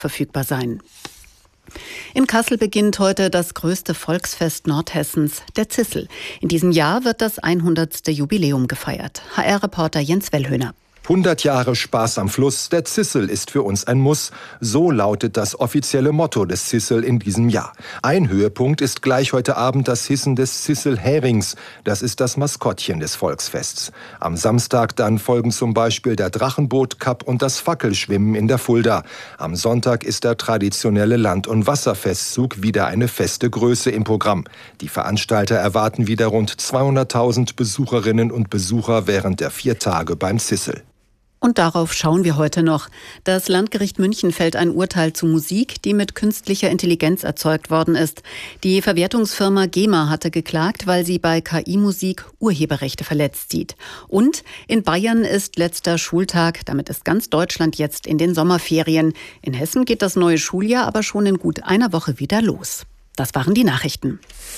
verfügbar sein. In Kassel beginnt heute das größte Volksfest Nordhessens, der Zissel. In diesem Jahr wird das 100. Jubiläum gefeiert. HR-Reporter Jens Wellhöhner. 100 Jahre Spaß am Fluss, der Zissel ist für uns ein Muss. So lautet das offizielle Motto des Zissel in diesem Jahr. Ein Höhepunkt ist gleich heute Abend das Hissen des Zissel-Herings. Das ist das Maskottchen des Volksfests. Am Samstag dann folgen zum Beispiel der Drachenboot-Cup und das Fackelschwimmen in der Fulda. Am Sonntag ist der traditionelle Land- und Wasserfestzug wieder eine feste Größe im Programm. Die Veranstalter erwarten wieder rund 200.000 Besucherinnen und Besucher während der 4 Tage beim Zissel. Und darauf schauen wir heute noch. Das Landgericht München fällt ein Urteil zu Musik, die mit künstlicher Intelligenz erzeugt worden ist. Die Verwertungsfirma GEMA hatte geklagt, weil sie bei KI-Musik Urheberrechte verletzt sieht. Und in Bayern ist letzter Schultag. Damit ist ganz Deutschland jetzt in den Sommerferien. In Hessen geht das neue Schuljahr aber schon in gut einer Woche wieder los. Das waren die Nachrichten.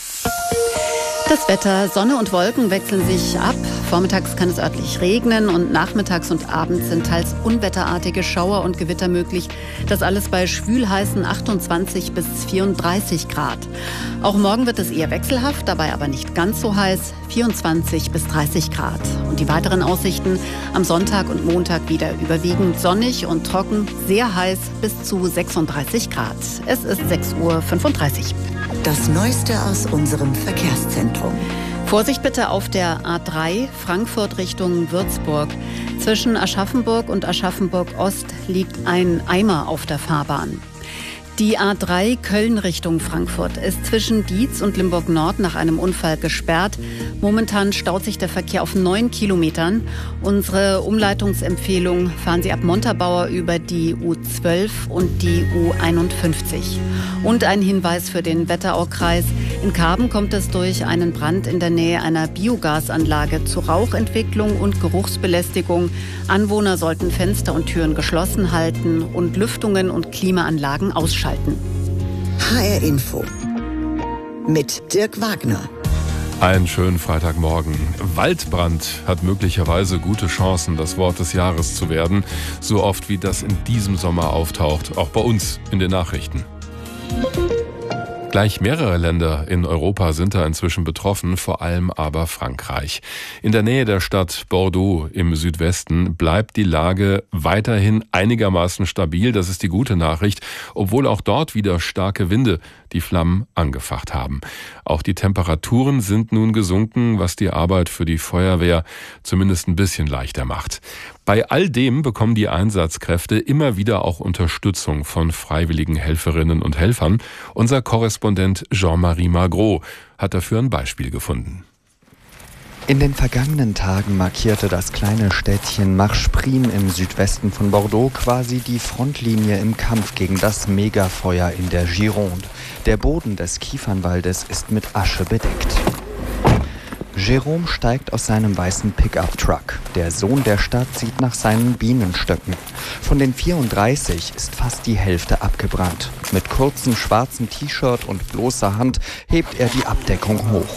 Das Wetter, Sonne und Wolken wechseln sich ab. Vormittags kann es örtlich regnen und nachmittags und abends sind teils unwetterartige Schauer und Gewitter möglich. Das alles bei schwülheißen 28 bis 34 Grad. Auch morgen wird es eher wechselhaft, dabei aber nicht ganz so heiß, 24 bis 30 Grad. Und die weiteren Aussichten: am Sonntag und Montag wieder überwiegend sonnig und trocken, sehr heiß bis zu 36 Grad. Es ist 6:35 Uhr. Das Neueste aus unserem Verkehrszentrum. Vorsicht bitte auf der A3 Frankfurt Richtung Würzburg. Zwischen Aschaffenburg und Aschaffenburg-Ost liegt ein Eimer auf der Fahrbahn. Die A3 Köln Richtung Frankfurt ist zwischen Dietz und Limburg-Nord nach einem Unfall gesperrt. Momentan staut sich der Verkehr auf 9 Kilometern. Unsere Umleitungsempfehlung: fahren Sie ab Montabaur über die U12 und die U51. Und ein Hinweis für den Wetteraukreis: in Karben kommt es durch einen Brand in der Nähe einer Biogasanlage zu Rauchentwicklung und Geruchsbelästigung. Anwohner sollten Fenster und Türen geschlossen halten und Lüftungen und Klimaanlagen ausschalten. HR Info mit Dirk Wagner. Einen schönen Freitagmorgen. Waldbrand hat möglicherweise gute Chancen, das Wort des Jahres zu werden. So oft wie das in diesem Sommer auftaucht, auch bei uns in den Nachrichten. Gleich mehrere Länder in Europa sind da inzwischen betroffen, vor allem aber Frankreich. In der Nähe der Stadt Bordeaux im Südwesten bleibt die Lage weiterhin einigermaßen stabil. Das ist die gute Nachricht, obwohl auch dort wieder starke Winde die Flammen angefacht haben. Auch die Temperaturen sind nun gesunken, was die Arbeit für die Feuerwehr zumindest ein bisschen leichter macht. Bei all dem bekommen die Einsatzkräfte immer wieder auch Unterstützung von freiwilligen Helferinnen und Helfern. Unser Korrespondent Jean-Marie Magro hat dafür ein Beispiel gefunden. In den vergangenen Tagen markierte das kleine Städtchen Marchprim im Südwesten von Bordeaux quasi die Frontlinie im Kampf gegen das Megafeuer in der Gironde. Der Boden des Kiefernwaldes ist mit Asche bedeckt. Jérôme steigt aus seinem weißen Pickup-Truck. Der Sohn der Stadt sieht nach seinen Bienenstöcken. Von den 34 ist fast die Hälfte abgebrannt. Mit kurzem schwarzem T-Shirt und bloßer Hand hebt er die Abdeckung hoch.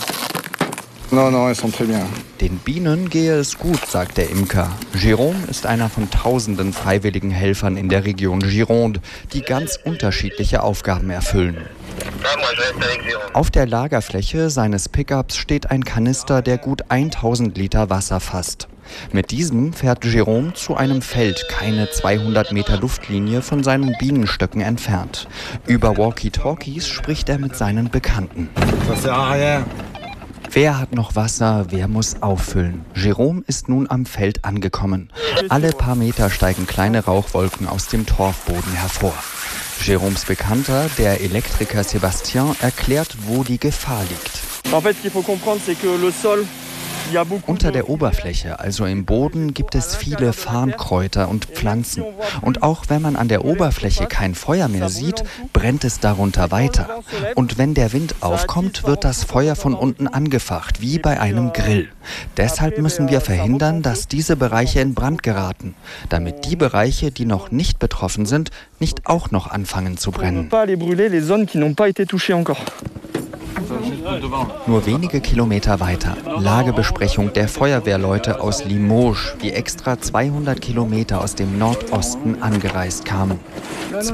Den Bienen gehe es gut, sagt der Imker. Jérôme ist einer von tausenden freiwilligen Helfern in der Region Gironde, die ganz unterschiedliche Aufgaben erfüllen. Auf der Lagerfläche seines Pickups steht ein Kanister, der gut 1000 Liter Wasser fasst. Mit diesem fährt Jérôme zu einem Feld, keine 200 Meter Luftlinie von seinen Bienenstöcken entfernt. Über Walkie-Talkies spricht er mit seinen Bekannten. Wer hat noch Wasser, wer muss auffüllen? Jérôme ist nun am Feld angekommen. Alle paar Meter steigen kleine Rauchwolken aus dem Torfboden hervor. Jérômes Bekannter, der Elektriker Sébastien, erklärt, wo die Gefahr liegt. Unter der Oberfläche, also im Boden, gibt es viele Farnkräuter und Pflanzen. Und auch wenn man an der Oberfläche kein Feuer mehr sieht, brennt es darunter weiter. Und wenn der Wind aufkommt, wird das Feuer von unten angefacht, wie bei einem Grill. Deshalb müssen wir verhindern, dass diese Bereiche in Brand geraten, damit die Bereiche, die noch nicht betroffen sind, nicht auch noch anfangen zu brennen. Nur wenige Kilometer weiter, Lagebesprechung der Feuerwehrleute aus Limoges, die extra 200 Kilometer aus dem Nordosten angereist kamen.